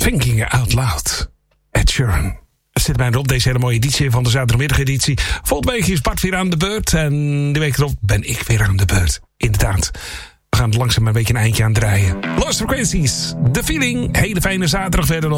Thinking Out Loud. Ed Sheeran. Het zit bijna op, deze hele mooie editie van de zaterdagmiddageditie. Volgende week is Bart weer aan de beurt. En de week erop ben ik weer aan de beurt. Inderdaad. We gaan langzaam een beetje een eindje aan draaien. Lost Frequencies. The Feeling. Hele fijne zaterdag verder nog.